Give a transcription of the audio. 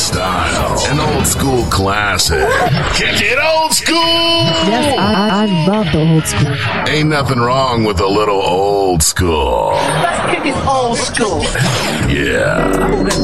style. An old school classic. Kick it old school! Yes, I love the old school. Ain't nothing wrong with a little old school. Let's kick it old school. Yeah.